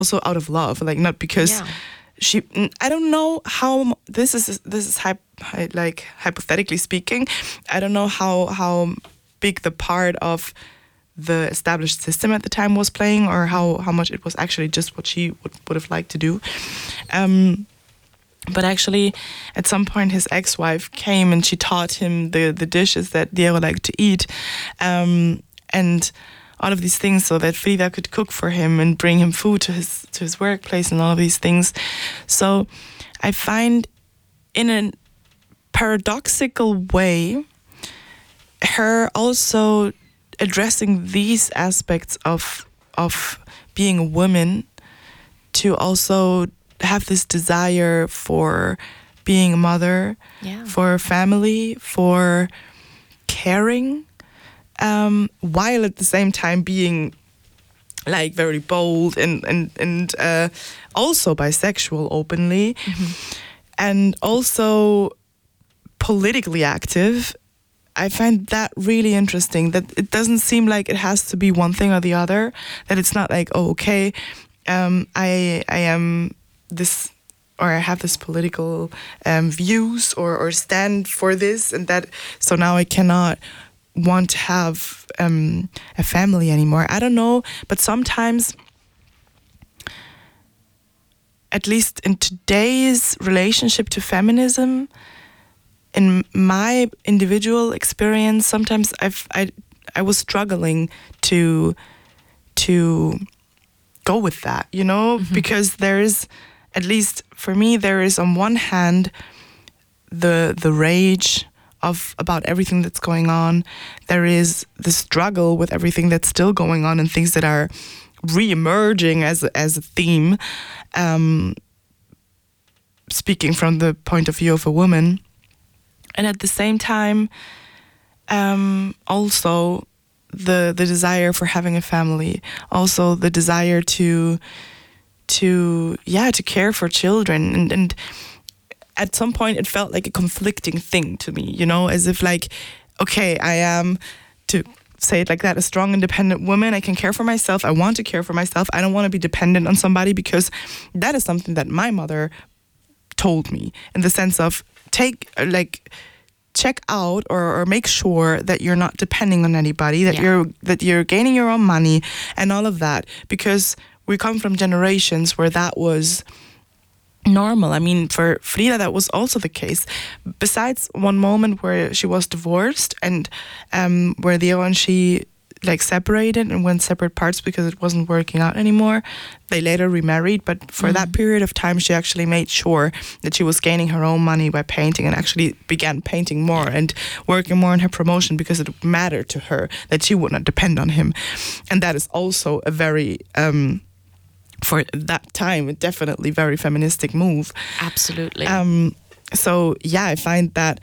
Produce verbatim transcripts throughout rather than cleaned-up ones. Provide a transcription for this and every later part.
also out of love, like not because Yeah. she. I don't know how this is. This is hy- like hypothetically speaking. I don't know how how big the part of the established system at the time was playing, or how how much it was actually just what she would would have liked to do. Um, But actually, at some point, his ex-wife came and she taught him the, the dishes that Diego liked to eat, um, and all of these things, so that Frida could cook for him and bring him food to his to his workplace and all of these things. So I find, in a paradoxical way, her also addressing these aspects of of being a woman, to also have this desire for being a mother, Yeah. for family, for caring, um, while at the same time being like very bold and and and uh, also bisexual openly, and also politically active. I find that really interesting, that it doesn't seem like it has to be one thing or the other, that it's not like, oh, okay, um, I I am this, or I have this political um, views, or, or stand for this and that, so now I cannot want to have um, a family anymore. I don't know, but sometimes, at least in today's relationship to feminism, in my individual experience, sometimes I've I I was struggling to to go with that, you know, mm-hmm. because there is, at least for me, there is on one hand the the rage of about everything that's going on. There is the struggle with everything that's still going on and things that are re-emerging as a, as a theme, um, speaking from the point of view of a woman. And at the same time, um, also the the desire for having a family, also the desire to to yeah to care for children, and and at some point it felt like a conflicting thing to me, you know, as if like, okay, I am, to say it like that, a strong, independent woman. I can care for myself. I want to care for myself. I don't want to be dependent on somebody, because that is something that my mother told me, in the sense of take like check out or, or make sure that you're not depending on anybody, that Yeah. you're that you're gaining your own money and all of that, because we come from generations where that was normal. I mean, for Frida, that was also the case. Besides one moment where she was divorced and um, where Diego and she like separated and went separate parts because it wasn't working out anymore. They later remarried, but for mm. that period of time, she actually made sure that she was gaining her own money by painting, and actually began painting more and working more on her promotion, because it mattered to her that she would not depend on him. And that is also a very... Um, for that time, a definitely very feministic move. Absolutely. Um, so yeah, I find that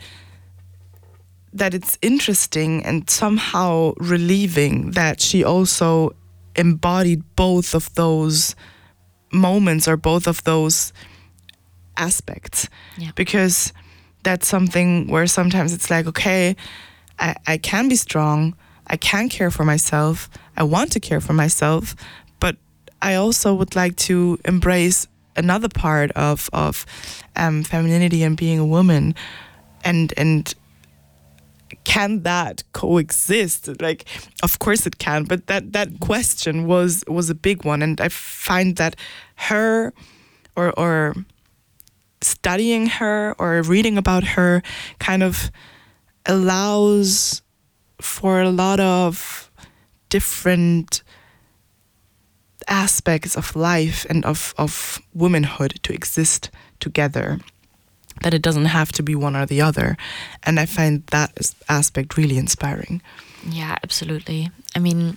that it's interesting and somehow relieving that she also embodied both of those moments, or both of those aspects. Yeah. Because that's something where sometimes it's like, okay, I, I can be strong, I can care for myself, I want to care for myself, but I also would like to embrace another part of of um, femininity and being a woman, and and can that coexist? Like, of course it can, but that that question was was a big one, and I find that her, or or studying her or reading about her, kind of allows for a lot of different aspects of life and of, of womanhood to exist together, that it doesn't have to be one or the other. And I find that aspect really inspiring. Yeah, absolutely. I mean,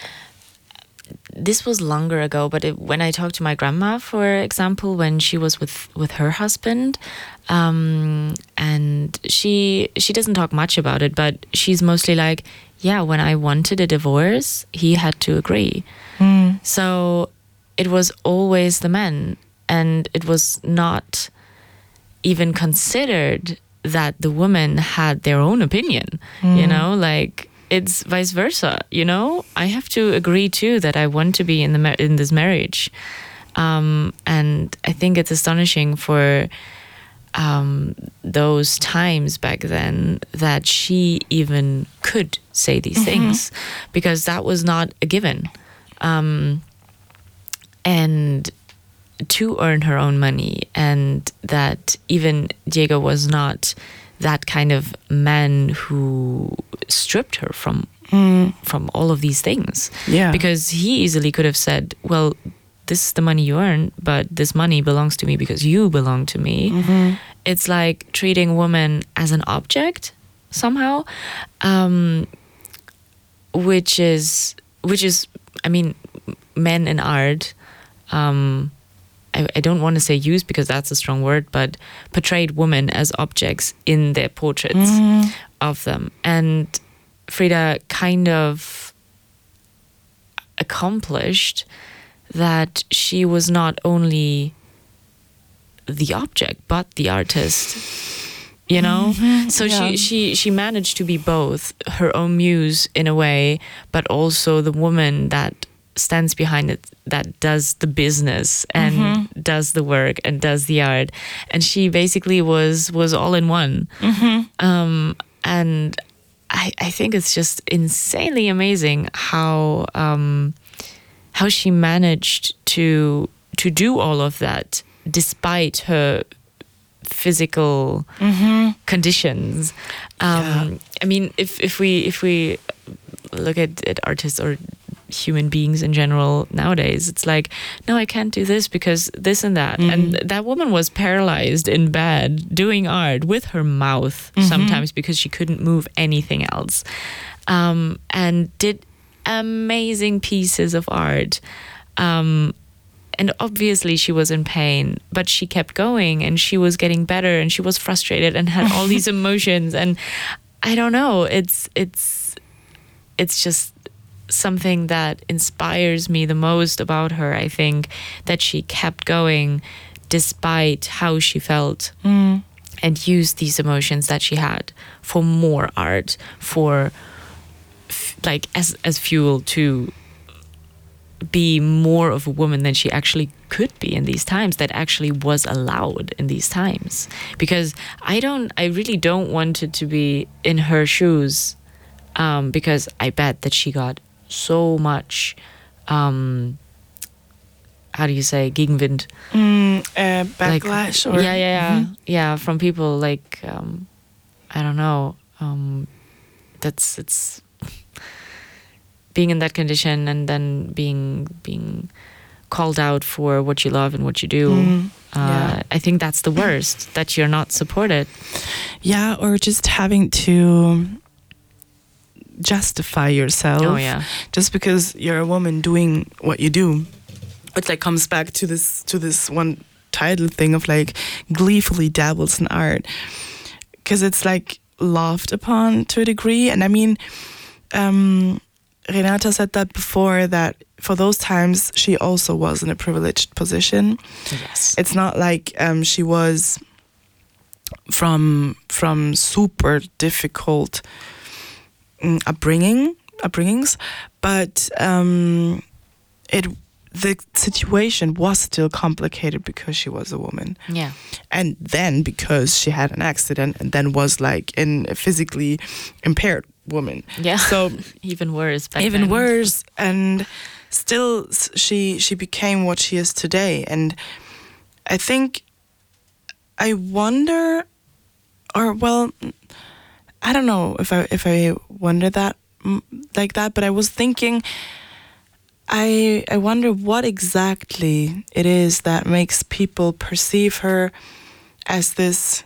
this was longer ago, but it, when I talked to my grandma, for example, when she was with, with her husband, um, and she she doesn't talk much about it, but she's mostly like, yeah, when I wanted a divorce, he had to agree. Mm. So it was always the men, and it was not even considered that the women had their own opinion, mm. you know, like it's vice versa, you know, I have to agree too that I want to be in the mar- in this marriage. Um, and I think it's astonishing for um, those times back then that she even could say these mm-hmm. things, because that was not a given. Um, and to earn her own money, and that even Diego was not that kind of man who stripped her from mm. from all of these things. Yeah. Because he easily could have said, well, this is the money you earn, but this money belongs to me because you belong to me. Mm-hmm. It's like treating women as an object somehow, um, which is, which is, I mean, men in art, um, I, I don't want to say use because that's a strong word, but portrayed women as objects in their portraits mm. of them. And Frida kind of accomplished that she was not only the object, but the artist, you know? Mm-hmm. So yeah. she, she, she managed to be both her own muse in a way, but also the woman that stands behind it, that does the business and mm-hmm. does the work and does the art. And she basically was was all in one. Mm-hmm. Um, and I, I think it's just insanely amazing how um, how she managed to to do all of that despite her physical mm-hmm. conditions. Um, yeah. I mean, if if we if we look at, at artists or human beings in general nowadays, it's like, no, I can't do this because this and that. Mm-hmm. And that woman was paralyzed in bed doing art with her mouth mm-hmm. sometimes because she couldn't move anything else, um, and did amazing pieces of art. Um, and obviously she was in pain, but she kept going and she was getting better and she was frustrated and had all these emotions. And I don't know, it's it's it's just something that inspires me the most about her, I think, that she kept going despite how she felt mm. and used these emotions that she had for more art, for f- like as as fuel to be more of a woman than she actually could be in these times, that actually was allowed in these times. Because I don't I really don't want it to be in her shoes, um, because I bet that she got so much, um, how do you say, Gegenwind? Mm, uh, backlash? Like, or yeah, yeah, yeah, mm-hmm. yeah, from people like, um, I don't know, um, that's, it's being in that condition and then being, being called out for what you love and what you do. Mm, uh, yeah. I think that's the worst, that you're not supported. Yeah, or just having to justify yourself oh, yeah. just because you're a woman doing what you do. It like comes back to this to this one title thing of like gleefully dabbles in art, because it's like laughed upon to a degree. And I mean, um, Renata said that before, that for those times she also was in a privileged position. Yes, it's not like um, she was from from super difficult upbringing upbringings, but um, it the situation was still complicated because she was a woman. Yeah, and then because she had an accident, and then was like in a physically impaired woman. Yeah, so even worse. Back even then. worse, and still she she became what she is today. And I think I wonder, or well. I don't know if I if I wonder that like that, but I was thinking, I I wonder what exactly it is that makes people perceive her as this.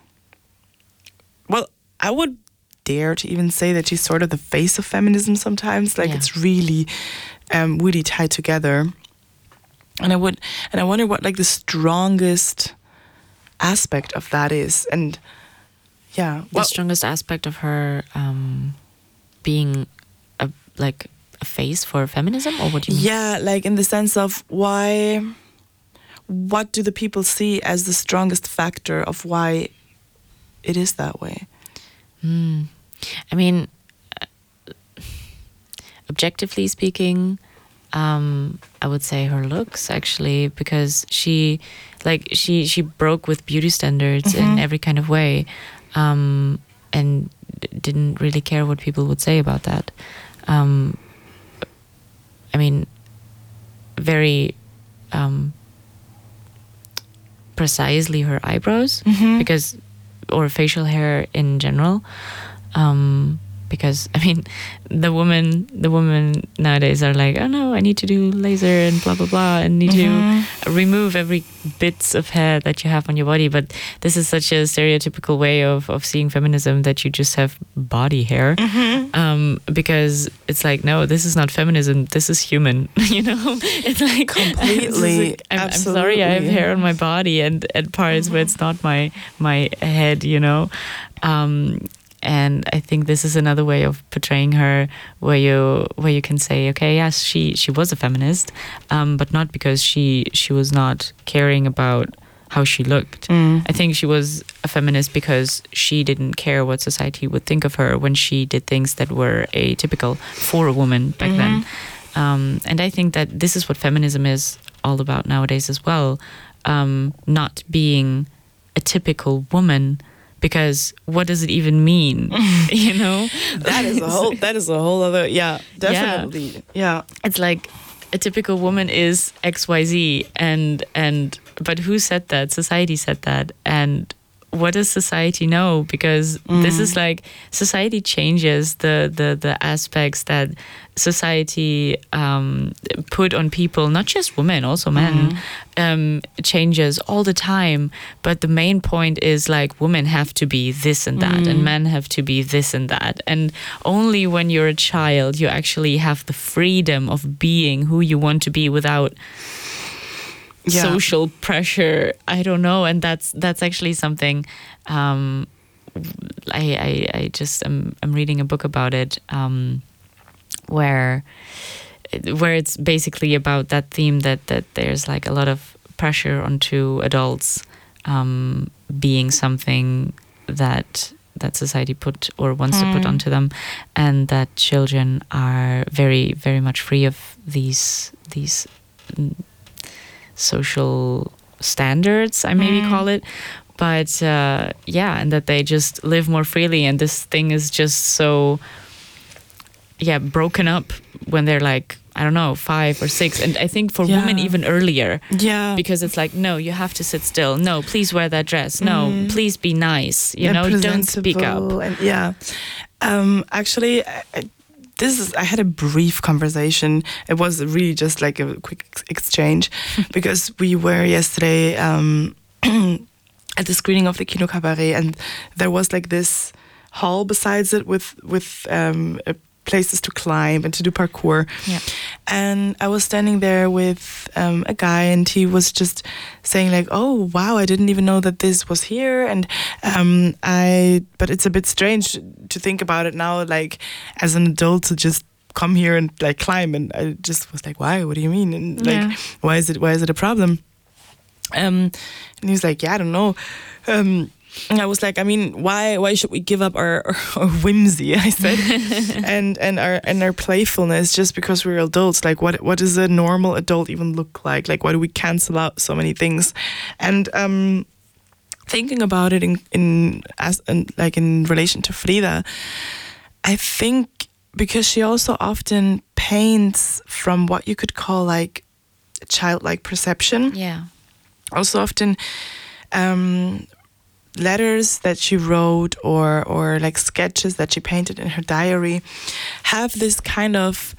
Well, I would dare to even say that she's sort of the face of feminism sometimes. Like yeah. it's really, um, really tied together, and I would and I wonder what like the strongest aspect of that is. And yeah, the well, strongest aspect of her um, being a like a face for feminism, or what do you mean? Yeah, like in the sense of why, what do the people see as the strongest factor of why it is that way? Mm. I mean, uh, objectively speaking, um, I would say her looks, actually, because she, like, she she broke with beauty standards Mm-hmm. in every kind of way, um, and d- didn't really care what people would say about that. Um, I mean, very um, precisely her eyebrows, Mhm. because, or facial hair in general. Um, because I mean, the woman, the women nowadays are like, oh no, I need to do laser and blah blah blah, and need Mhm. to remove every bits of hair that you have on your body. But this is such a stereotypical way of of seeing feminism, that you just have body hair, Mhm. um, because it's like, no, this is not feminism. This is human. You know, it's like Completely. it's like, I'm, I'm sorry, I have Absolutely. hair on my body and and parts where it's not my my head. You know. Um, And I think this is another way of portraying her, where you where you can say, okay, yes, she she was a feminist, um, but not because she she was not caring about how she looked. Mm. I think she was a feminist because she didn't care what society would think of her when she did things that were atypical for a woman back then. Um, and I think that this is what feminism is all about nowadays as well, um, not being a typical woman. Because what does it even mean? You know, That is a whole. That is a whole other. Yeah, definitely. Yeah. it's like a typical woman is X Y Z, and and but who said that? Society said that, and what does society know? Because this is like, society changes the the the aspects that society um, put on people, not just women, also men, um, changes all the time. But the main point is like, women have to be this and that, and men have to be this and that. And only when you're a child, you actually have the freedom of being who you want to be without Yeah. social pressure. I don't know, and that's that's actually something. Um, I, I I just am I'm reading a book about it, um, where where it's basically about that theme, that that there's like a lot of pressure onto adults, um, being something that that society put or wants to put onto them, and that children are very very much free of these these. social standards, I maybe call it, but uh, yeah, and that they just live more freely, and this thing is just so yeah broken up when they're like, I don't know, five or six, and I think for Yeah. women even earlier, Yeah. because it's like, no, you have to sit still, no, please wear that dress, no, please be nice, you And know, don't speak up. presentable, and yeah. Um, actually, I, I, this is. I had a brief conversation. It was really just like a quick ex- exchange, because we were yesterday um, at the screening of the Kino Cabaret, and there was like this hall besides it with with um, a places to climb and to do parkour. Yeah. And I was standing there with um, a guy, and he was just saying like, "Oh wow, I didn't even know that this was here." And um, I, but it's a bit strange to think about it now, like as an adult, to just come here and like climb. And I just was like, "Why? What do you mean? And like, Yeah. why is it? Why is it a problem?" Um, and he was like, "Yeah, I don't know." Um, And I was like, I mean, why why should we give up our, our, our whimsy? I said, and and our and our playfulness just because we're adults. Like, what what does a normal adult even look like? Like, why do we cancel out so many things? And um, thinking about it in in as in, like in relation to Frida, I think because she also often paints from what you could call like childlike perception. Yeah. Also often. Um, letters that she wrote or or like sketches that she painted in her diary have this kind of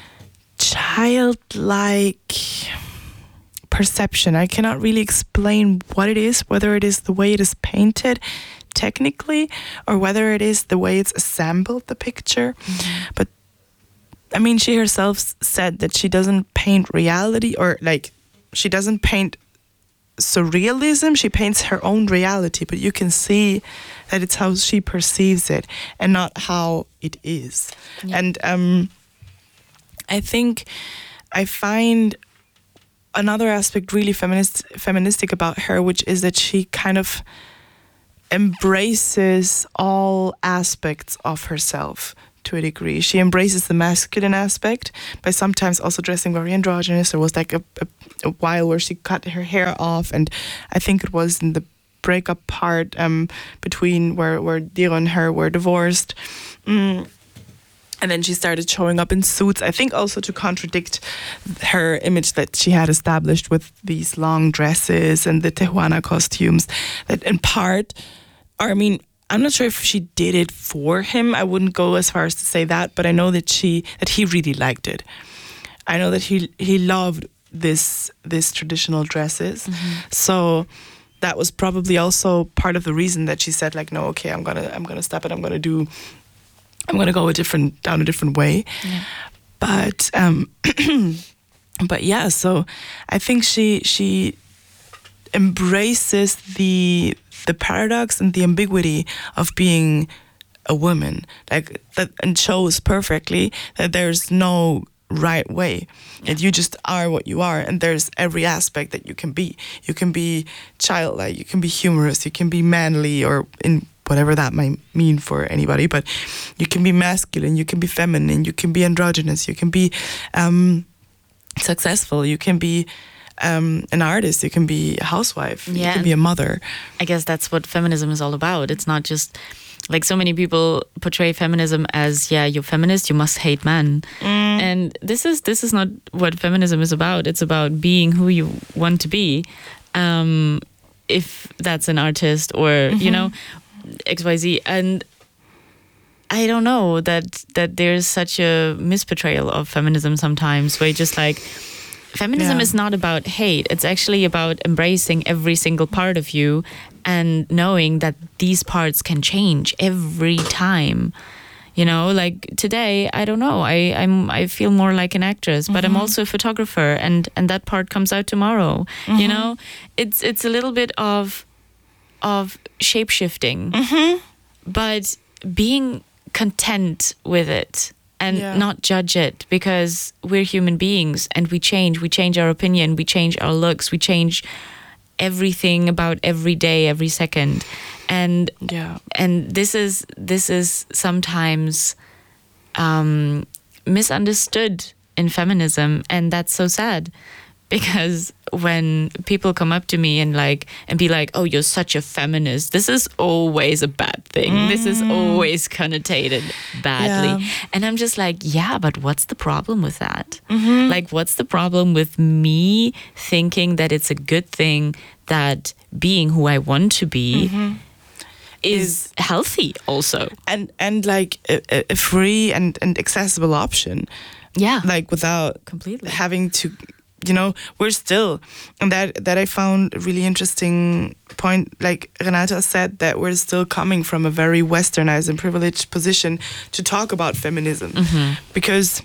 childlike perception. I cannot really explain what it is, whether it is the way it is painted technically or whether it is the way it's assembled, the picture. Mm-hmm. But I mean, she herself said that she doesn't paint reality, or like she doesn't paint surrealism, she paints her own reality, but you can see that it's how she perceives it and not how it is. Yeah. And um, I think I find another aspect really feminist, feministic about her, which is that she kind of embraces all aspects of herself to a degree. She embraces the masculine aspect by sometimes also dressing very androgynous. There was like a, a, a while where she cut her hair off, and I think it was in the breakup part um, between where, where Diro and her were divorced. Mm. And then she started showing up in suits, I think also to contradict her image that she had established with these long dresses and the Tijuana costumes. That in part, or I mean, I'm not sure if she did it for him. I wouldn't go as far as to say that, but I know that she that he really liked it. I know that he he loved this this traditional dresses. Mm-hmm. So that was probably also part of the reason that she said, like, no, okay, I'm gonna I'm gonna stop it. I'm gonna do. I'm gonna go a different down a different way. Yeah. But um, but yeah. So I think she she embraces the the paradox and the ambiguity of being a woman, like that, and shows perfectly that there's no right way, yeah. and you just are what you are, and there's every aspect that you can be. You can be childlike, you can be humorous, you can be manly, or in whatever that might mean for anybody, but you can be masculine, you can be feminine, you can be androgynous, you can be um, successful, you can be Um, an artist, you can be a housewife, yeah, you can be a mother. I guess that's what feminism is all about. It's not just like so many people portray feminism as, yeah, you're feminist, you must hate men. Mm. And this is this is not what feminism is about. It's about being who you want to be. Um, if that's an artist or, mm-hmm. you know, X Y Z. And I don't know that that there's such a misportrayal of feminism sometimes where you just like, feminism yeah. is not about hate. It's actually about embracing every single part of you and knowing that these parts can change every time. You know, like today, I don't know, I, I'm I feel more like an actress, but mm-hmm. I'm also a photographer, and, and that part comes out tomorrow. Mm-hmm. You know, it's it's a little bit of of shape-shifting, mm-hmm. but being content with it. And yeah. not judge it, because we're human beings and we change. We change our opinion. We change our looks. We change everything about every day, every second. And yeah. and this is this is sometimes um, misunderstood in feminism, and that's so sad. Because when people come up to me and like and be like, "Oh, you're such a feminist," this is always a bad thing. Mm. This is always connotated badly, yeah. and I'm just like, yeah, but what's the problem with that? Mm-hmm. Like, what's the problem with me thinking that it's a good thing that being who I want to be mm-hmm. is, is healthy, also, and and like a, a free and and accessible option, yeah, like without completely having to. You know, we're still, and that that I found a really interesting point. Like Renata said, that we're still coming from a very westernized and privileged position to talk about feminism, mm-hmm. because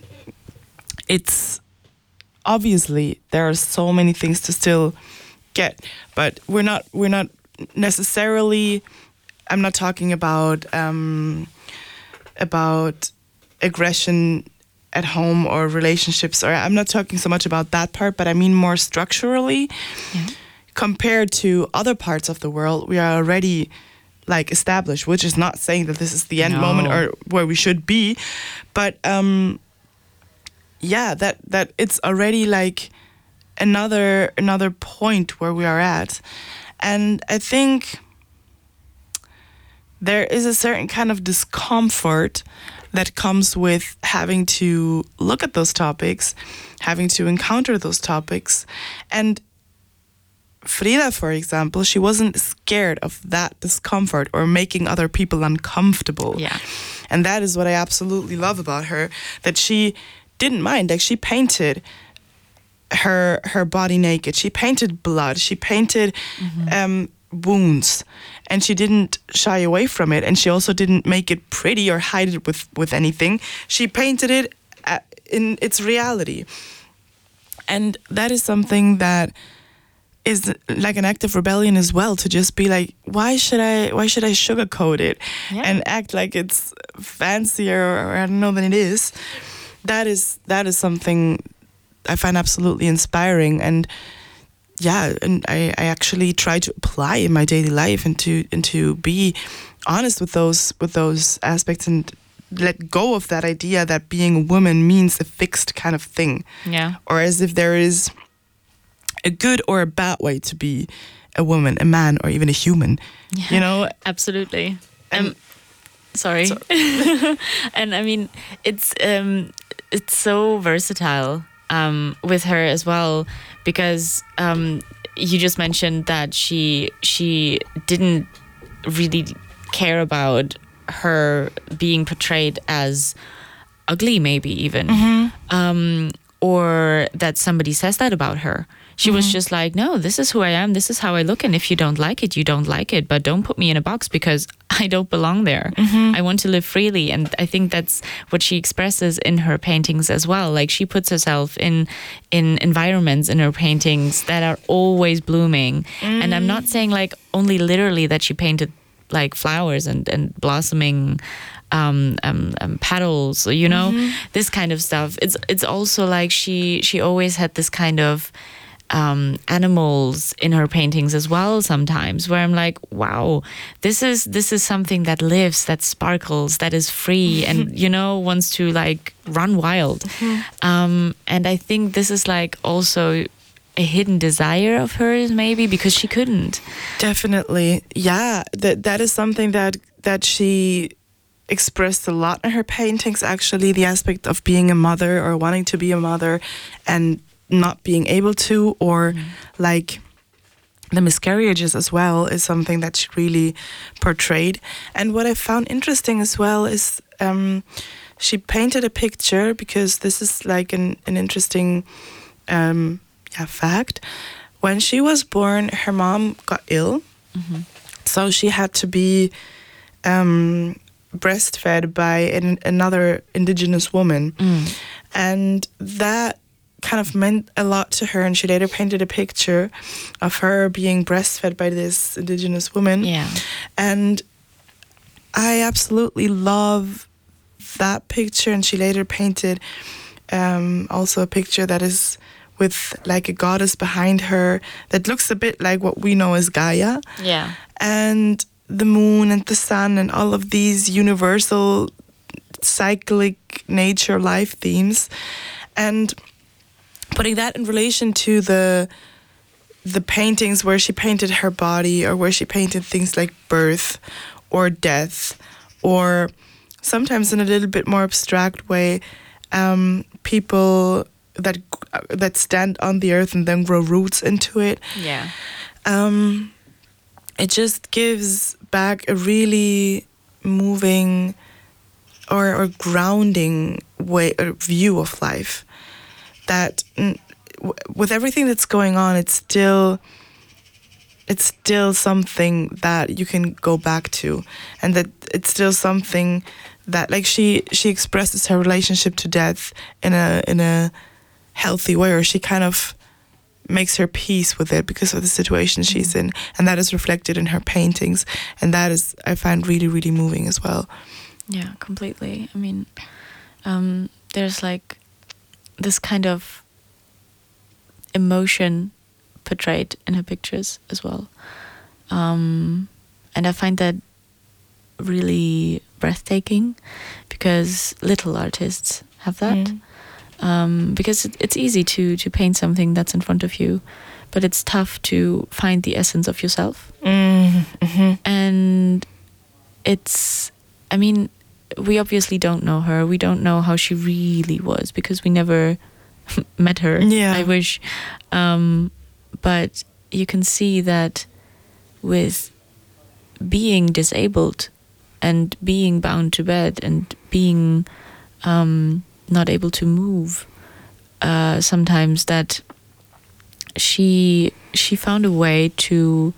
it's obviously there are so many things to still get, but we're not we're not necessarily. I'm not talking about um, about aggression at home or relationships, or I'm not talking so much about that part, but I mean more structurally. Yeah. Compared to other parts of the world, we are already like established, which is not saying that this is the end no. moment or where we should be, but um, yeah, that that it's already like another another point where we are at, and I think there is a certain kind of discomfort that comes with having to look at those topics, having to encounter those topics. And Frida, for example, she wasn't scared of that discomfort or making other people uncomfortable. Yeah. And that is what I absolutely love about her, that she didn't mind. Like, she painted her her body naked. She painted blood. She painted mm-hmm. um, wounds. And she didn't shy away from it. And she also didn't make it pretty or hide it with, with anything. She painted it in its reality. And that is something that is like an act of rebellion as well, to just be like, why should I why should I sugarcoat it yeah. and act like it's fancier or I don't know than it is. That is that is something I find absolutely inspiring. And yeah, and I, I actually try to apply in my daily life and to and to be honest with those with those aspects and let go of that idea that being a woman means a fixed kind of thing. Yeah. Or as if there is a good or a bad way to be a woman, a man, or even a human. Yeah, you know? Absolutely. And um, sorry. so- And I mean, it's um, it's so versatile um, with her as well, because um, you just mentioned that she she didn't really care about her being portrayed as ugly, maybe even, um, or that somebody says that about her. She was just like, no, this is who I am. This is how I look. And if you don't like it, you don't like it. But don't put me in a box because I don't belong there. I want to live freely. And I think that's what she expresses in her paintings as well. Like, she puts herself in in environments in her paintings that are always blooming. And I'm not saying like only literally that she painted like flowers and, and blossoming um, um, um, petals, you know, this kind of stuff. It's it's also like she she always had this kind of um, animals in her paintings as well sometimes, where I'm like, wow, this is this is something that lives, that sparkles, that is free, and, you know, wants to like run wild. Um, and I think this is like also a hidden desire of hers, maybe, because she couldn't. Definitely. Yeah, that that is something that that she expressed a lot in her paintings, actually, the aspect of being a mother or wanting to be a mother and not being able to, or like the miscarriages as well, is something that she really portrayed. And what I found interesting as well is um, she painted a picture, because this is like an, an interesting um, yeah, fact. When she was born, her mom got ill, so she had to be um, breastfed by an, another indigenous woman. And that kind of meant a lot to her, and she later painted a picture of her being breastfed by this indigenous woman. Yeah. And I absolutely love that picture. And she later painted um, also a picture that is with like a goddess behind her that looks a bit like what we know as Gaia. Yeah. And the moon and the sun and all of these universal cyclic nature life themes. And putting that in relation to the the paintings where she painted her body, or where she painted things like birth or death, or sometimes in a little bit more abstract way, um, people that that stand on the earth and then grow roots into it. Yeah. Um, it just gives back a really moving or, or grounding way or view of life. That mm, w- with everything that's going on, it's still it's still something that you can go back to, and that it's still something that, like, she she expresses her relationship to death in a in a healthy way, or she kind of makes her peace with it because of the situation she's in, and that is reflected in her paintings, and that is, I find, really really moving as well. Yeah, completely. I mean, um, there's like this kind of emotion portrayed in her pictures as well. Um, and I find that really breathtaking, because little artists have that. Mm. Um, because it, it's easy to, to paint something that's in front of you, but it's tough to find the essence of yourself. Mm-hmm. And it's, I mean, we obviously don't know her. We don't know how she really was, because we never met her. Yeah. I wish. Um, but you can see that with being disabled and being bound to bed and being um, not able to move, uh, sometimes that she she found a way to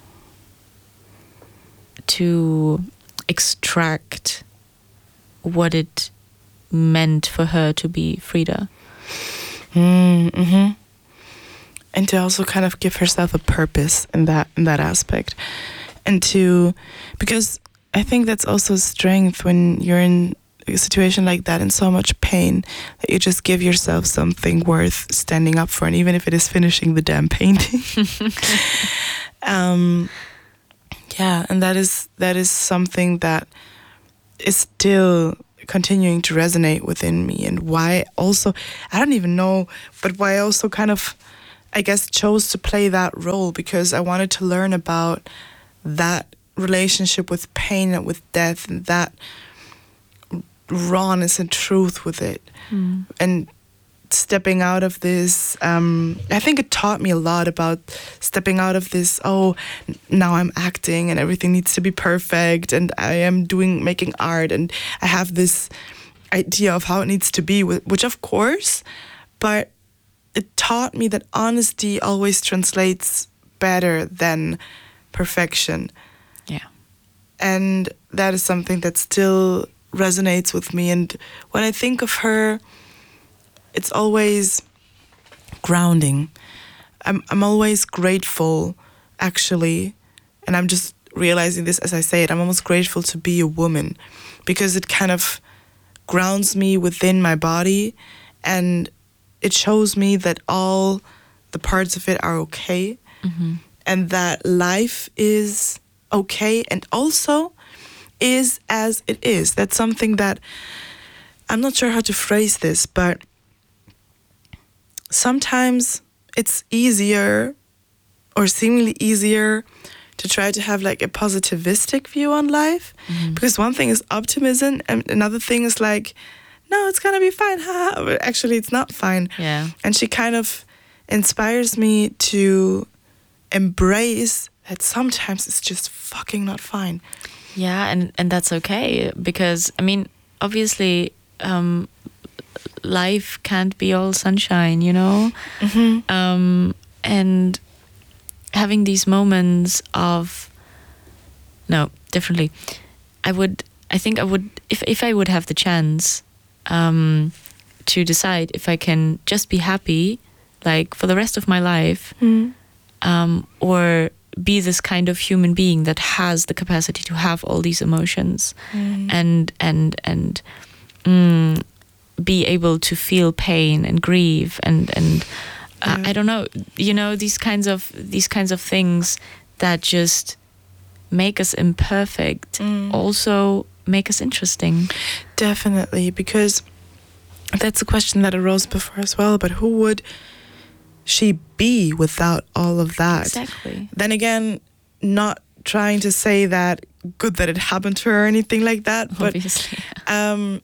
to extract what it meant for her to be Frida. Mm-hmm. And to also kind of give herself a purpose in that in that aspect, and to, because I think that's also strength when you're in a situation like that, in so much pain, that you just give yourself something worth standing up for, and even if it is finishing the damn painting. um, yeah, and that is that is something that is still continuing to resonate within me, and why also, I don't even know, but why I also kind of, I guess, chose to play that role, because I wanted to learn about that relationship with pain and with death, and that rawness and truth with it. Mm. And stepping out of this, um, I think it taught me a lot about stepping out of this, oh, now I'm acting and everything needs to be perfect, and I am doing, making art, and I have this idea of how it needs to be, which of course, but it taught me that honesty always translates better than perfection. Yeah. And that is something that still resonates with me. And when I think of her, it's always grounding. I'm I'm always grateful, actually, and I'm just realizing this as I say it. I'm almost grateful to be a woman, because it kind of grounds me within my body, and it shows me that all the parts of it are okay, mm-hmm. and that life is okay, and also is as it is. That's something that, I'm not sure how to phrase this, but sometimes it's easier, or seemingly easier, to try to have like a positivistic view on life, mm-hmm. because one thing is optimism and another thing is like, no, it's gonna be fine, haha. But actually it's not fine. Yeah. And she kind of inspires me to embrace that sometimes it's just fucking not fine. Yeah, and, and that's okay, because, I mean, obviously, um, life can't be all sunshine, you know? Mm-hmm. Um, and having these moments of, no, differently, I would, I think I would, if, if I would have the chance um, to decide if I can just be happy, like, for the rest of my life, Mm. um, or be this kind of human being that has the capacity to have all these emotions Mm. and and and mm, be able to feel pain and grieve and and uh, Yeah. I don't know, you know, these kinds of these kinds of things that just make us imperfect Mm. also make us interesting. Definitely, because that's a question that arose before as well, but who would she be without all of that? Exactly. Then again, not trying to say that good that it happened to her or anything like that, but Obviously. um,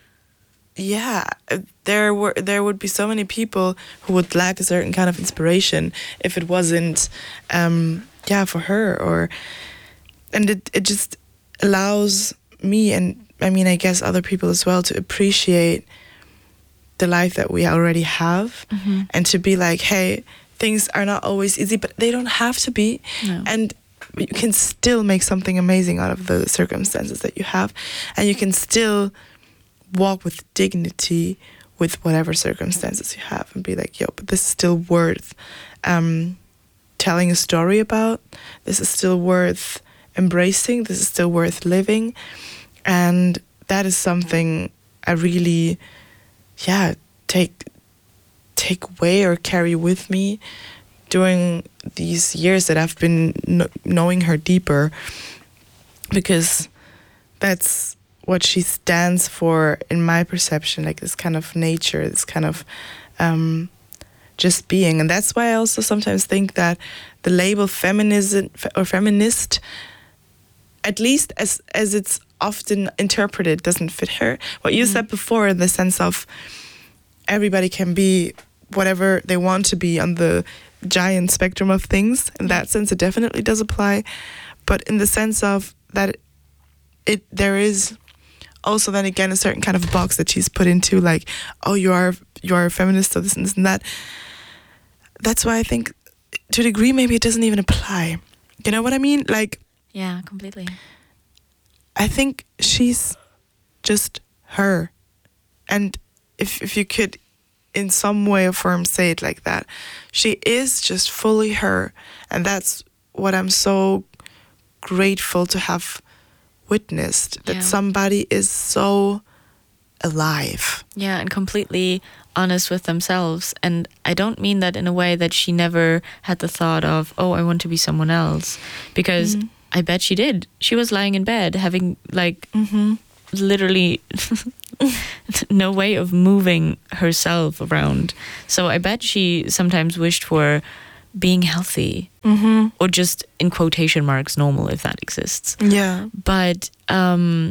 yeah, there were there would be so many people who would lack a certain kind of inspiration if it wasn't, um, yeah, for her, or and it it just allows me, and I mean I guess other people as well, to appreciate the life that we already have, Mm-hmm. and to be like, hey, things are not always easy, but they don't have to be. No. And you can still make something amazing out of the circumstances that you have, and you can still walk with dignity with whatever circumstances you have, and be like, yo, but this is still worth um, telling a story about. This is still worth embracing. This is still worth living. And that is something I really, yeah, take take away or carry with me during these years that I've been kn- knowing her deeper, because that's what she stands for in my perception, like this kind of nature, this kind of um, just being. And that's why I also sometimes think that the label feminism or feminist, at least as as it's often interpreted, doesn't fit her. What you Mm. said before, in the sense of everybody can be whatever they want to be on the giant spectrum of things. In that sense, it definitely does apply. But in the sense of that it there is also then again a certain kind of box that she's put into, like, oh, you are you are a feminist, so this and this and that. That's why I think to a degree maybe it doesn't even apply. You know what I mean? Like, Yeah, completely. I think she's just her. And if if you could in some way or form say it like that, she is just fully her. And that's what I'm so grateful to have witnessed, that Yeah. somebody is so alive. Yeah, and completely honest with themselves. And I don't mean that in a way that she never had the thought of, oh, I want to be someone else. Because Mhm. I bet she did. She was lying in bed having, like, Mm-hmm. literally no way of moving herself around. So I bet she sometimes wished for being healthy, mm-hmm. or just in quotation marks normal, if that exists. Yeah. But um,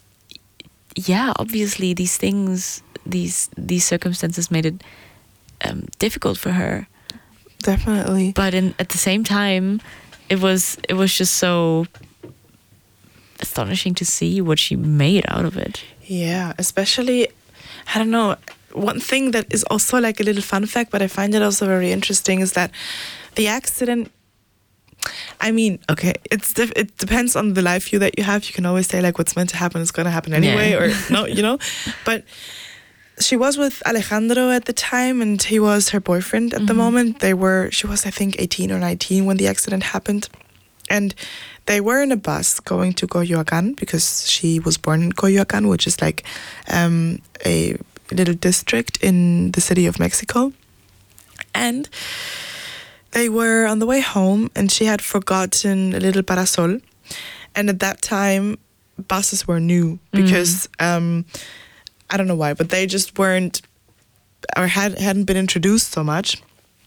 yeah, obviously these things, these these circumstances made it um, difficult for her. Definitely. But in, at the same time, it was it was just so astonishing to see what she made out of it. Yeah, especially, I don't know, one thing that is also like a little fun fact, but I find it also very interesting, is that the accident, I mean, okay, it's def- it depends on the life view that you have. You can always say like what's meant to happen is going to happen anyway, Yeah. or no, you know, but she was with Alejandro at the time, and he was her boyfriend at mm-hmm. the moment. They were, she was I think eighteen or nineteen when the accident happened, and they were in a bus going to Coyoacán, because she was born in Coyoacán, which is like um, a little district in the city of Mexico. And they were on the way home, and she had forgotten a little parasol. And at that time, buses were new, because mm. um, I don't know why, but they just weren't, or had, hadn't been introduced so much.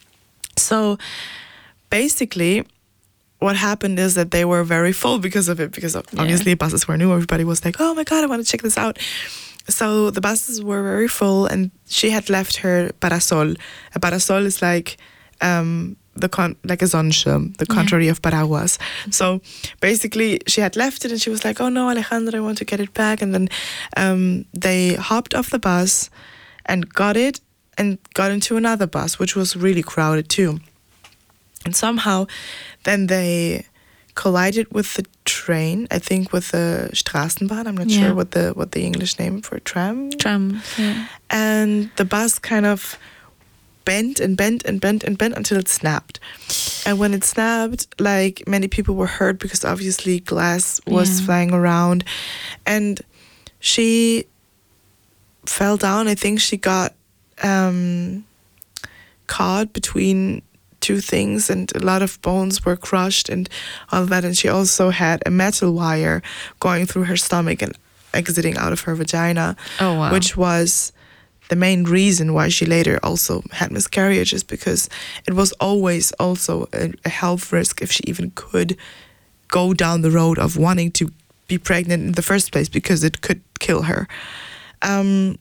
So basically, what happened is that they were very full because of it, because obviously yeah. buses were new. Everybody was like, oh my God, I want to check this out. So the buses were very full, and she had left her parasol. A parasol is like um, the con- like a Sonnenschirm, the contrary yeah. of paraguas. So basically she had left it, and she was like, oh no, Alejandro, I want to get it back. And then um, they hopped off the bus and got it, and got into another bus, which was really crowded too. And somehow then they collided with the train, I think with the Straßenbahn. I'm not yeah. sure what the what the English name for tram. Tram, yeah. And the bus kind of bent and bent and bent and bent until it snapped. And when it snapped, like, many people were hurt, because obviously glass was yeah. flying around. And she fell down. I think she got um, caught between two things, and a lot of bones were crushed and all that. And she also had a metal wire going through her stomach and exiting out of her vagina. Oh, wow. Which was the main reason why she later also had miscarriages, because it was always also a, a health risk if she even could go down the road of wanting to be pregnant in the first place, because it could kill her. Um,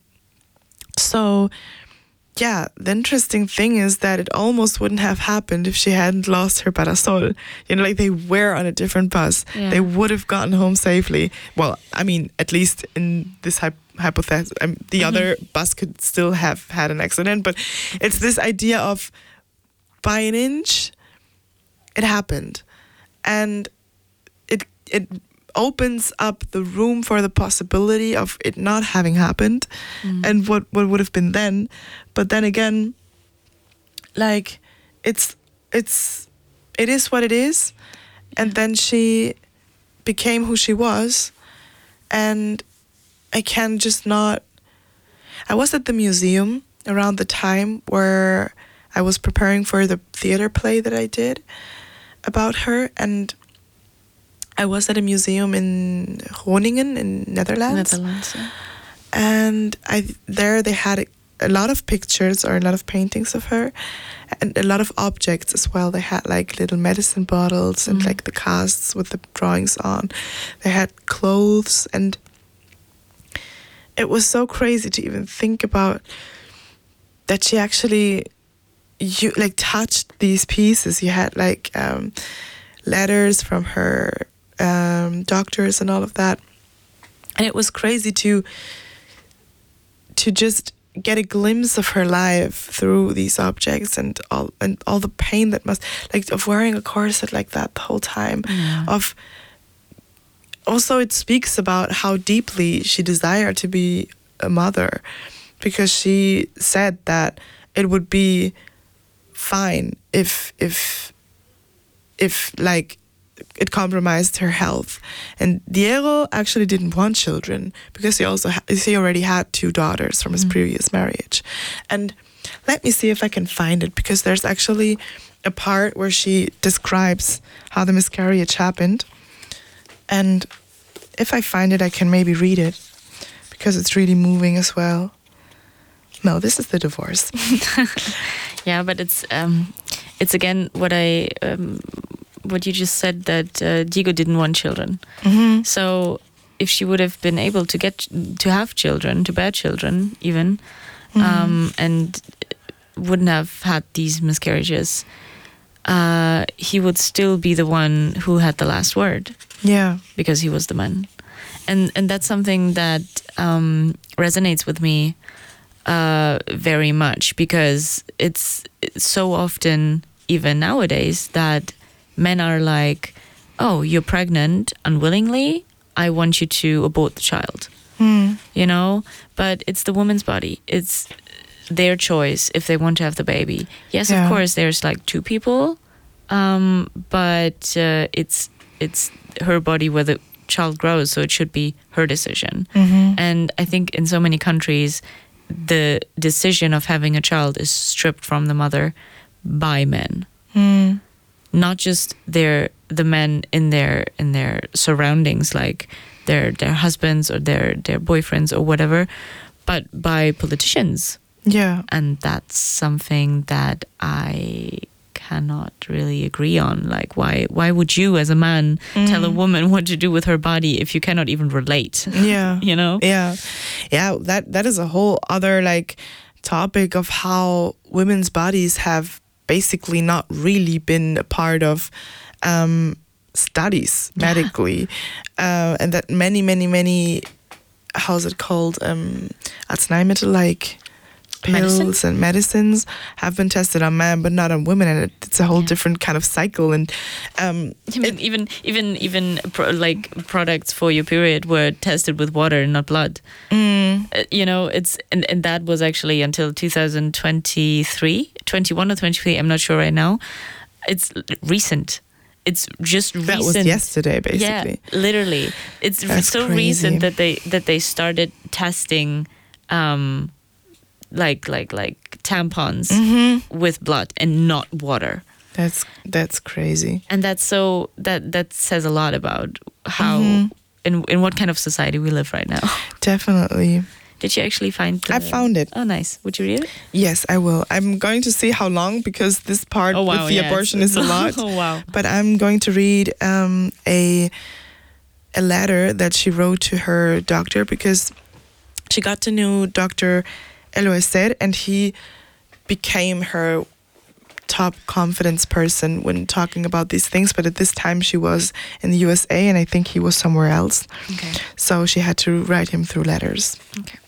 so yeah, the interesting thing is that it almost wouldn't have happened if she hadn't lost her parasol. You know, like, they were on a different bus. Yeah. They would have gotten home safely. Well, I mean, at least in this hy- hypothesis, um, the mm-hmm. other bus could still have had an accident. But it's this idea of, by an inch, it happened. And it it opens up the room for the possibility of it not having happened, mm. and what, what would have been then. But then again, like, it's it's it is what it is. And then she became who she was, and I can just not. I was at the museum around the time where I was preparing for the theater play that I did about her, and I was at a museum in Groningen in Netherlands. Netherlands, yeah. And I there they had a, a lot of pictures, or a lot of paintings of her, and a lot of objects as well. They had like little medicine bottles and mm. like the casts with the drawings on. They had clothes, and it was so crazy to even think about that she actually you like touched these pieces. You had like um, letters from her um, doctors and all of that, and it was crazy to to just get a glimpse of her life through these objects, and all and all the pain that must, like, of wearing a corset like that the whole time. Yeah. Of also, it speaks about how deeply she desired to be a mother, because she said that it would be fine if if if like it compromised her health. And Diego actually didn't want children, because he also ha- he already had two daughters from his mm. previous marriage. And let me see if I can find it, because there's actually a part where she describes how the miscarriage happened. And if I find it, I can maybe read it. because it's really moving as well. No, this is the divorce. Yeah, but it's um, it's again what I um, what you just said, that uh, Diego didn't want children. Mm-hmm. So if she would have been able to get to have children, to bear children, even, Mm-hmm. um, and wouldn't have had these miscarriages, uh, he would still be the one who had the last word, Yeah. because he was the man. And and that's something that um, resonates with me uh, very much, because it's, it's so often, even nowadays, that men are like, oh, you're pregnant unwillingly, I want you to abort the child. Mm. You know? But it's the woman's body. It's their choice if they want to have the baby. Yes, Yeah. of course, there's like two people, um, but uh, it's it's her body where the child grows, so it should be her decision. Mm-hmm. And I think in so many countries, the decision of having a child is stripped from the mother by men. Mm. Not just their the men in their in their surroundings, like their their husbands or their their boyfriends or whatever, but by politicians. Yeah. And that's something that I cannot really agree on. Like, why why would you as a man Mm. tell a woman what to do with her body if you cannot even relate? Yeah. You know? Yeah. Yeah, that that is a whole other like topic of how women's bodies have basically not really been a part of um, studies medically. Uh, and that many, many, many, how's it called? Um, Arzneimittel, like pills Medicine? and medicines have been tested on men, but not on women. And it, it's a whole Yeah. different kind of cycle. And um, I mean, even even even pro, like products for your period were tested with water and not blood. mm, Uh, you know, it's and, and that was actually until two thousand twenty-three, twenty-one or twenty-three. I'm not sure right now. It's l- recent. It's just recent. that was yesterday, basically. Yeah, literally. It's r- That's so crazy. recent that they that they started testing, um, like like like tampons hmm with blood and not water. That's that's crazy. And that's so that that says a lot about how Mhm. in in what kind of society we live right now. Definitely. Did you actually find the, I found it. Oh, nice. Would you read it? Yes, I will. I'm going to see how long, because this part Oh, wow. with the yeah, abortion it's- is a lot. Oh, wow. But I'm going to read um, a a letter that she wrote to her doctor, because she got to know Doctor Eloiser, and he became her top confidence person when talking about these things. But at this time she was in the U S A, and I think he was somewhere else. Okay. So she had to write him through letters. Okay.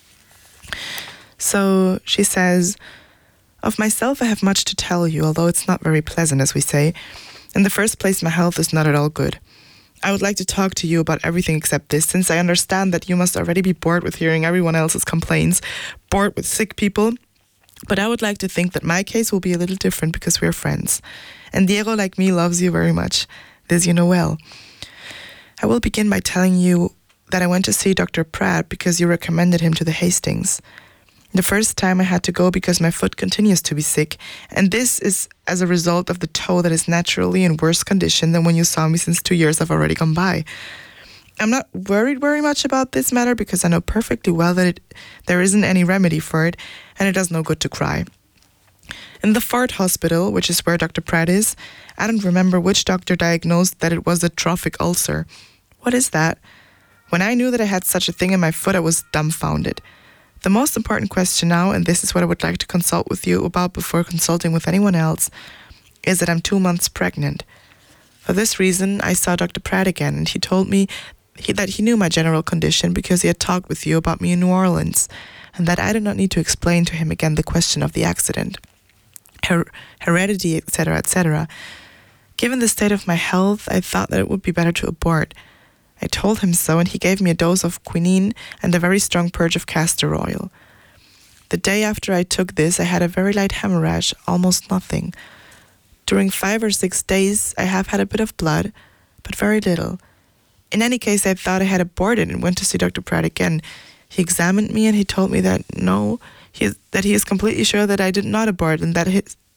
So she says, of myself I have much to tell you, although it's not very pleasant, as we say. In the first place, my health is not at all good. I would like to talk to you about everything except this, since I understand that you must already be bored with hearing everyone else's complaints, bored with sick people. But I would like to think that my case will be a little different, because we're friends. And Diego, like me, loves you very much. This you know well. I will begin by telling you that I went to see Doctor Pratt because you recommended him to the Hastings. The first time I had to go because my foot continues to be sick, and this is as a result of the toe that is naturally in worse condition than when you saw me, since two years have already gone by. I'm not worried very much about this matter, because I know perfectly well that it, there isn't any remedy for it, and it does no good to cry. In the Ford Hospital, which is where Doctor Pratt is, I don't remember which doctor diagnosed that it was a trophic ulcer. What is that? When I knew that I had such a thing in my foot, I was dumbfounded. The most important question now, and this is what I would like to consult with you about before consulting with anyone else, is that I'm two months pregnant. For this reason, I saw Doctor Pratt again, and he told me he, that he knew my general condition because he had talked with you about me in New Orleans, and that I did not need to explain to him again the question of the accident, her- heredity, et cetera, et cetera. Given the state of my health, I thought that it would be better to abort. I told him so, and he gave me a dose of quinine and a very strong purge of castor oil. The day after I took this, I had a very light hemorrhage, almost nothing. During five or six days, I have had a bit of blood, but very little. In any case, I thought I had aborted and went to see Doctor Pratt again. He examined me, and he told me that no, he is, that he is completely sure that I did not abort, and that his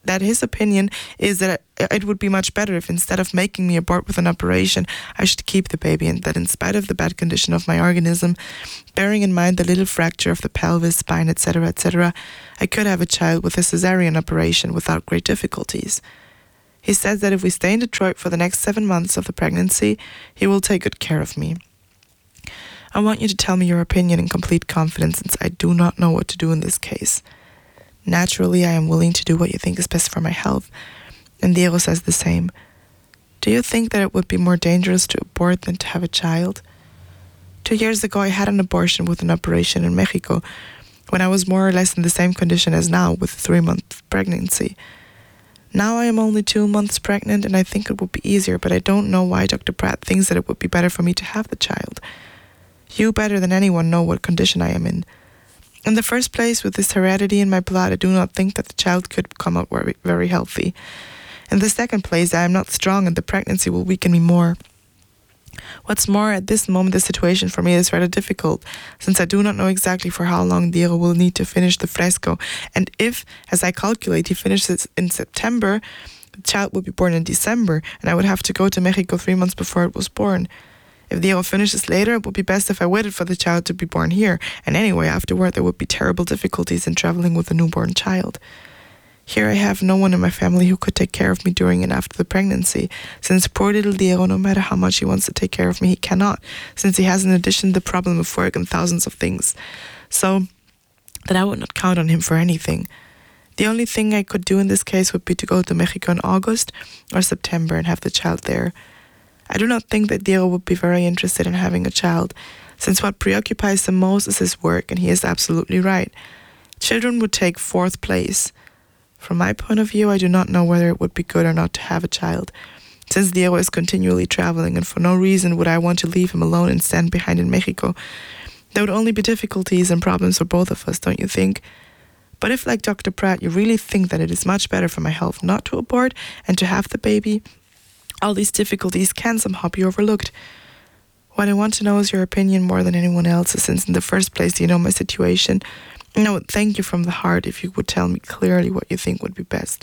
that his opinion is that it would be much better if instead of making me abort with an operation, I should keep the baby, and that in spite of the bad condition of my organism, bearing in mind the little fracture of the pelvis, spine, et cetera, et cetera, I could have a child with a cesarean operation without great difficulties. He says that if we stay in Detroit for the next seven months of the pregnancy, he will take good care of me. I want you to tell me your opinion in complete confidence, since I do not know what to do in this case. Naturally, I am willing to do what you think is best for my health, and Diego says the same. Do you think that it would be more dangerous to abort than to have a child? Two years ago, I had an abortion with an operation in Mexico, when I was more or less in the same condition as now, with a three-month pregnancy. Now I am only two months pregnant, and I think it would be easier, but I don't know why Doctor Pratt thinks that it would be better for me to have the child. You better than anyone know what condition I am in. In the first place, with this heredity in my blood, I do not think that the child could come out very, very healthy. In the second place, I am not strong and the pregnancy will weaken me more. What's more, at this moment the situation for me is rather difficult, since I do not know exactly for how long Diego will need to finish the fresco, and if, as I calculate, he finishes in September, the child will be born in December, and I would have to go to Mexico three months before it was born. If Diego finishes later, it would be best if I waited for the child to be born here, and anyway, afterward there would be terrible difficulties in traveling with a newborn child. Here I have no one in my family who could take care of me during and after the pregnancy, since poor little Diego, no matter how much he wants to take care of me, he cannot, since he has in addition the problem of work and thousands of things. So, that I would not count on him for anything. The only thing I could do in this case would be to go to Mexico in August or September and have the child there. I do not think that Diego would be very interested in having a child, since what preoccupies him most is his work, and he is absolutely right. Children would take fourth place. From my point of view, I do not know whether it would be good or not to have a child, since Diego is continually traveling, and for no reason would I want to leave him alone and stand behind in Mexico. There would only be difficulties and problems for both of us, don't you think? But if, like Doctor Pratt, you really think that it is much better for my health not to abort and to have the baby, all these difficulties can somehow be overlooked. What I want to know is your opinion more than anyone else's, since in the first place you know my situation, and I would thank you from the heart if you would tell me clearly what you think would be best.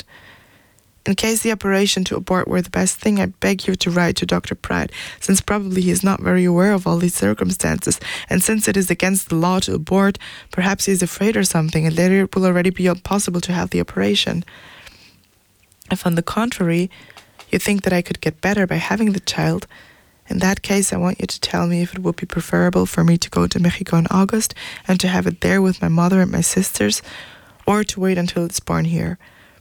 In case the operation to abort were the best thing, I beg you to write to Doctor Pratt, since probably he is not very aware of all these circumstances, and since it is against the law to abort, perhaps he is afraid or something, and later it will already be impossible to have the operation. If on the contrary, you think that I could get better by having the child, in that case I want you to tell me if it would be preferable for me to go to Mexico in August and to have it there with my mother and my sisters, or to wait until it's born here.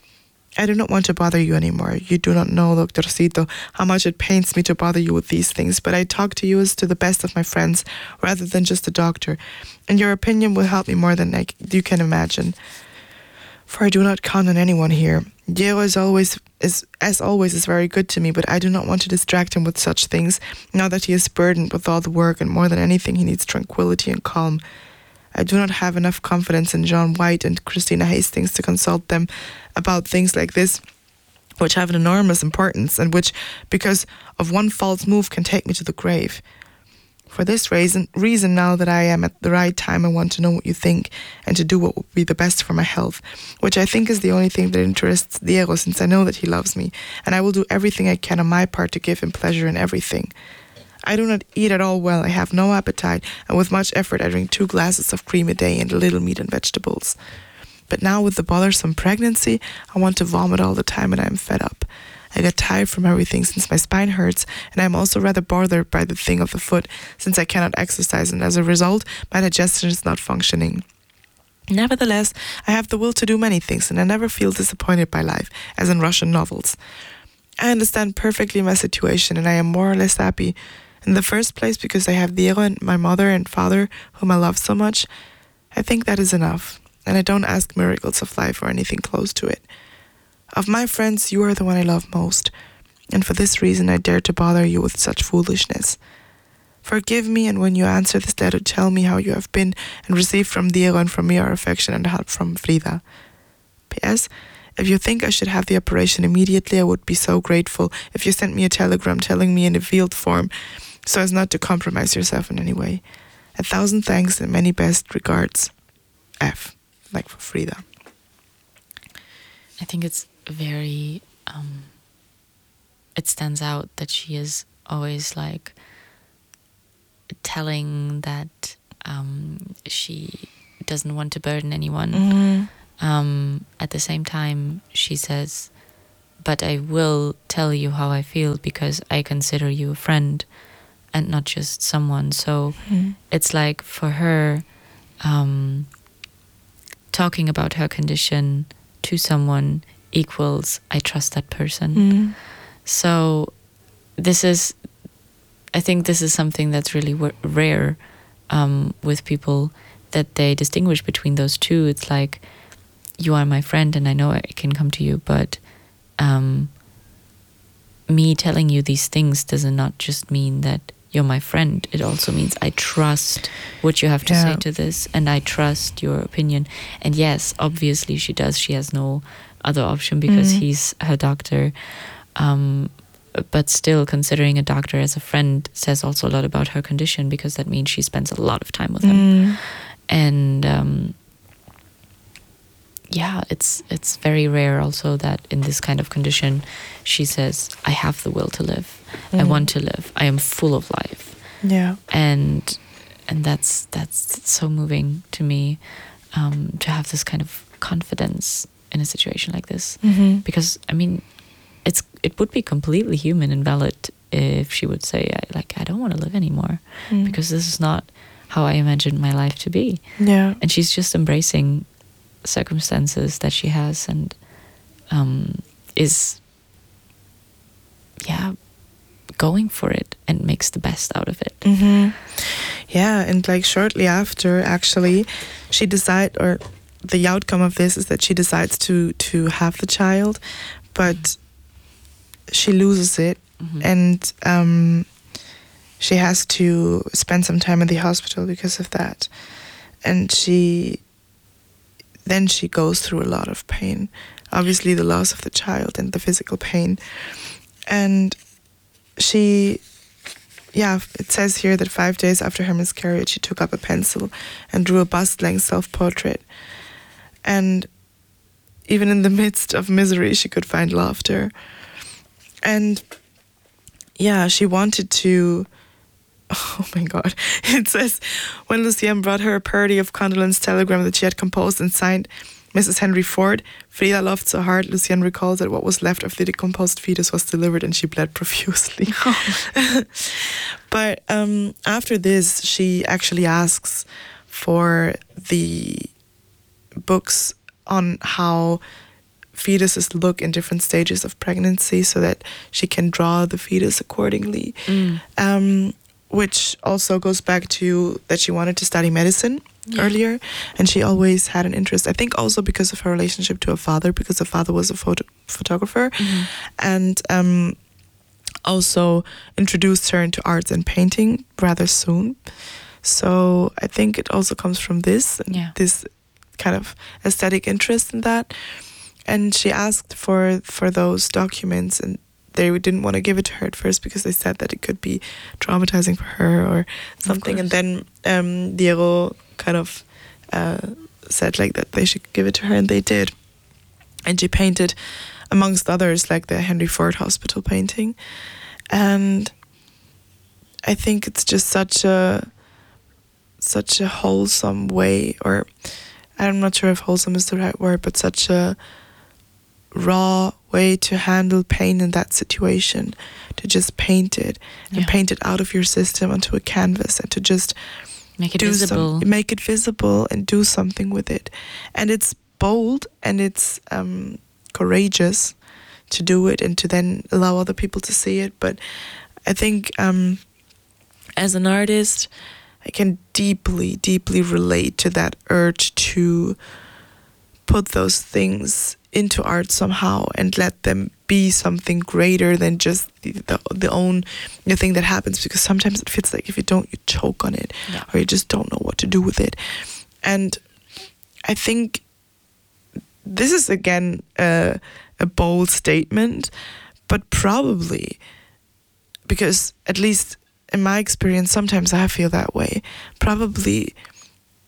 I do not want to bother you anymore. You do not know, Doctorcito, how much it pains me to bother you with these things, but I talk to you as to the best of my friends, rather than just a doctor, and your opinion will help me more than I, you can imagine. For I do not count on anyone here. Diego is always, is, as always, is very good to me, but I do not want to distract him with such things, now that he is burdened with all the work, and more than anything he needs tranquility and calm. I do not have enough confidence in John White and Christina Hastings to consult them about things like this, which have an enormous importance, and which, because of one false move, can take me to the grave. For this reason, reason, now that I am at the right time, I want to know what you think, and to do what would be the best for my health, which I think is the only thing that interests Diego, since I know that he loves me, and I will do everything I can on my part to give him pleasure in everything. I do not eat at all well, I have no appetite, and with much effort I drink two glasses of cream a day and a little meat and vegetables. But now with the bothersome pregnancy, I want to vomit all the time, and I am fed up. I get tired from everything since my spine hurts, and I am also rather bothered by the thing of the foot, since I cannot exercise, and as a result, my digestion is not functioning. Nevertheless, I have the will to do many things, and I never feel disappointed by life, as in Russian novels. I understand perfectly my situation, and I am more or less happy. In the first place, because I have Diego and my mother and father, whom I love so much. I think that is enough, and I don't ask miracles of life or anything close to it. Of my friends, you are the one I love most, and for this reason I dare to bother you with such foolishness. Forgive me, and when you answer this letter, tell me how you have been, and receive from Diego and from me our affection and help from Frida. P S. If you think I should have the operation immediately, I would be so grateful if you sent me a telegram telling me in a veiled form, so as not to compromise yourself in any way. A thousand thanks and many best regards. F. Like for Frida. I think it's very, um, it stands out that she is always like telling that um, she doesn't want to burden anyone. Mm-hmm. Um, at the same time, she says, but I will tell you how I feel because I consider you a friend and not just someone. So Mm-hmm. it's like for her, um, talking about her condition to someone equals I trust that person. Mm-hmm. So this is, I think this is something that's really w- rare um, with people, that they distinguish between those two. It's like, you are my friend and I know I can come to you, but um, me telling you these things does not just mean that you're my friend. It also means I trust what you have to Yeah. say to this, and I trust your opinion. And yes, obviously she does. She has no other option because Mhm. he's her doctor. Um, but still, considering a doctor as a friend says also a lot about her condition, because that means she spends a lot of time with him. Mm. And um, yeah, it's it's very rare also that in this kind of condition she says, I have the will to live. I Mm. want to live. I am full of life. Yeah. And and that's that's so moving to me, um, to have this kind of confidence in a situation like this. Mm-hmm. Because I mean, it's it would be completely human and valid if she would say, I, like, I don't want to live anymore, Mm. because this is not how I imagined my life to be. Yeah. And she's just embracing circumstances that she has, and um, is yeah going for it and makes the best out of it. Mm-hmm. Yeah, and like shortly after, actually, she decide, or the outcome of this is that she decides to to have the child, but she loses it, Mhm. and um, she has to spend some time in the hospital because of that, and she then she goes through a lot of pain, obviously the loss of the child and the physical pain, and she, yeah, it says here that five days after her miscarriage, she took up a pencil and drew a bust-length self-portrait. And even in the midst of misery, she could find laughter. And yeah, she wanted to, oh my God. It says, when Lucienne brought her a parody of condolence telegram that she had composed and signed Missus Henry Ford, Frida laughed so hard, Lucienne recalled that what was left of the decomposed fetus was delivered and she bled profusely. But um, after this, she actually asks for the books on how fetuses look in different stages of pregnancy so that she can draw the fetus accordingly. Mm. Um, which also goes back to that she wanted to study medicine Yeah. earlier, and she always had an interest. I think also because of her relationship to her father, because her father was a photo- photographer, Mhm. and um, also introduced her into arts and painting rather soon. So I think it also comes from this, and Yeah. this kind of aesthetic interest in that. And she asked for for those documents, and they didn't want to give it to her at first because they said that it could be traumatizing for her or something. And then um, Diego kind of uh, said like that they should give it to her, and they did. And she painted, amongst others, like the Henry Ford Hospital painting. And I think it's just such a such a wholesome way, or I'm not sure if wholesome is the right word, but such a raw way to handle pain in that situation, to just paint it and Yeah. paint it out of your system onto a canvas, and to just Make it do visible. some, make it visible and do something with it. And it's bold and it's um, courageous to do it and to then allow other people to see it. But I think um, as an artist, I can deeply, deeply relate to that urge to put those things into art somehow and let them be something greater than just the, the, the own the thing that happens, because sometimes it feels like if you don't, you choke on it. Yeah. Or you just don't know what to do with it. And I think this is again a, a bold statement, but probably because, at least in my experience, sometimes I feel that way, probably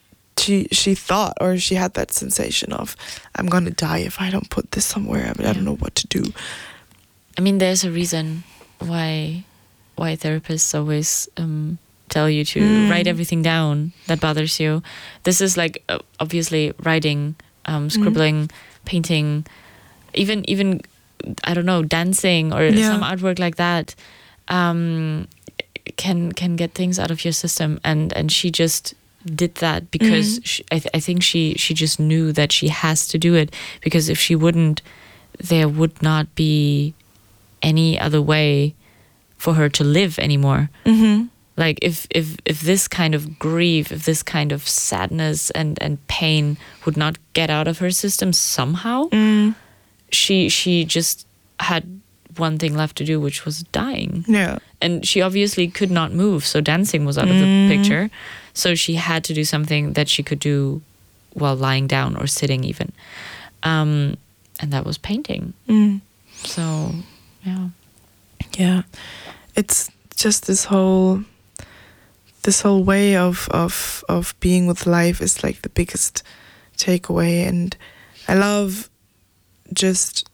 she she thought, or she had that sensation of, I'm gonna die if I don't put this somewhere. I, mean, Yeah. I don't know what to do. I mean, there's a reason why why therapists always um, tell you to Mm. write everything down that bothers you. This is like uh, obviously writing, um, scribbling, painting, even even I don't know, dancing or Yeah. some artwork like that. Um, can can get things out of your system, and and she just did that because she, I, th- I think she she just knew that she has to do it, because if she wouldn't, there would not be any other way for her to live anymore. Mm-hmm. Like if if if this kind of grief, if this kind of sadness and and pain would not get out of her system somehow, Mm. she she just had one thing left to do, which was dying. Yeah. And she obviously could not move, so dancing was out of Mm. the picture. So she had to do something that she could do while lying down or sitting even. Um, and that was painting. Mm. So, yeah. Yeah. It's just this whole this whole way of of of being with life is like the biggest takeaway, and I love just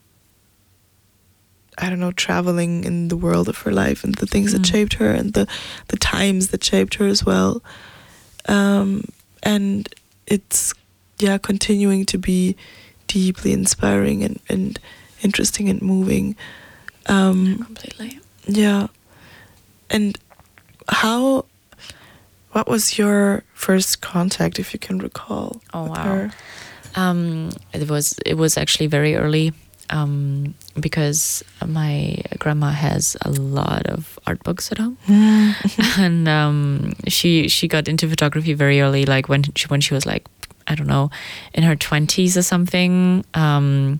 I don't know, traveling in the world of her life and the things Mm. that shaped her and the the times that shaped her as well. Um, and it's yeah, continuing to be deeply inspiring and, and interesting and moving. Um, Completely. yeah. And how what was your first contact, if you can recall, Oh, with wow. her? Um, it was it was actually very early, um, because my grandma has a lot of art books at home, and um, she she got into photography very early, like when she when she was like, I don't know, in her twenties or something, um,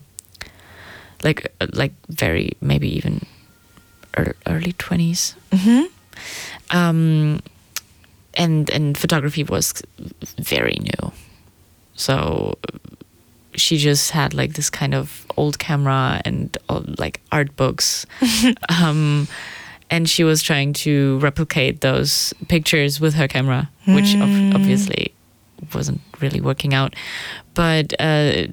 like like very maybe even ear- early twenties. Mm-hmm. Um, and and photography was very new, so she just had like this kind of old camera and uh, like art books, um, and she was trying to replicate those pictures with her camera, which Mm. ob- obviously wasn't really working out. But uh,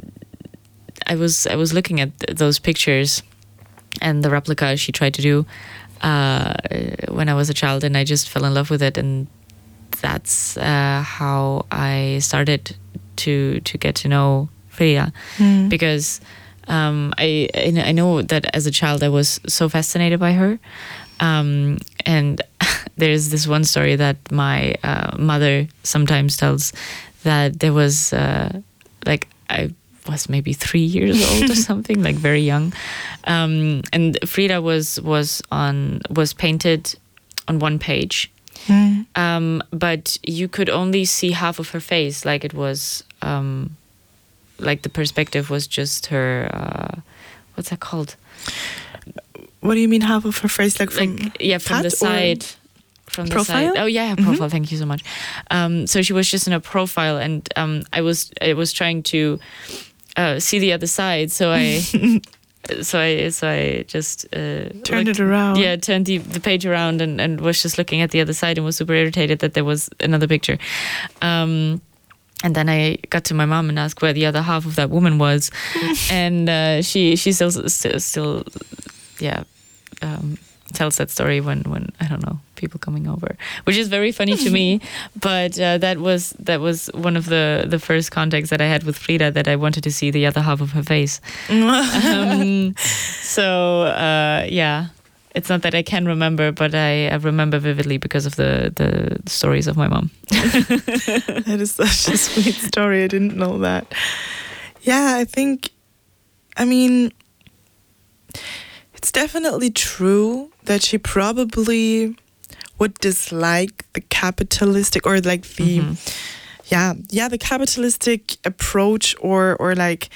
I was I was looking at th- those pictures and the replica she tried to do uh, when I was a child, and I just fell in love with it, and that's uh, how I started to to get to know Frida, Mm. because um, I I kn- I know that as a child I was so fascinated by her, um, and there's this one story that my uh, mother sometimes tells, that there was uh, like I was maybe three years old or something, like very young, um, and Frida was was on was painted on one page. Mm. Um, but you could only see half of her face, like it was, um, like the perspective was just her, uh, what's that called? What do you mean half of her face? Like from Like, yeah, from cat the or side. From the profile? side. Oh yeah, profile. Thank you so much. Um, so she was just in a profile, and um, I was I was trying to uh, see the other side. So I so I so I just uh, Turned looked- it around. Yeah, turned the, the page around and, and was just looking at the other side and was super irritated that there was another picture. Um, and then I got to my mom and asked where the other half of that woman was, and uh, she she still still, still yeah. Um, tells that story when when I don't know, people coming over, which is very funny to me. But uh, that was that was one of the the first contacts that I had with Frida, that I wanted to see the other half of her face. um, so uh, yeah, it's not that I can remember, but I, I remember vividly because of the the stories of my mom. That is such a sweet story. I didn't know that. Yeah, I think, I mean, it's definitely true that she probably would dislike the capitalistic or like the, Mhm. yeah, yeah, the capitalistic approach or or like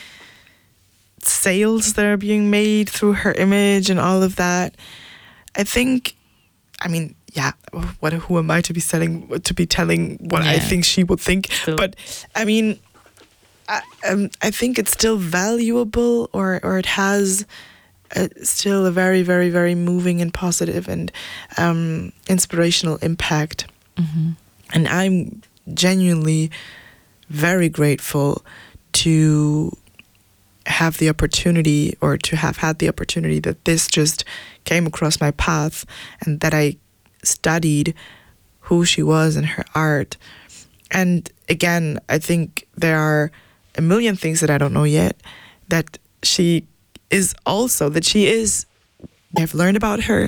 sales that are being made through her image and all of that. I think, I mean, yeah, what who am I to be selling to be telling what I Yeah. think she would think? Still. But I mean, I um, I think it's still valuable, or or it has a, still a very very very moving and positive and um, inspirational impact. Mhm. And I'm genuinely very grateful to have the opportunity, or to have had the opportunity, that this just came across my path and that I studied who she was and her art. And again, I think there are a million things that I don't know yet that she is also, that she is, I've learned about her,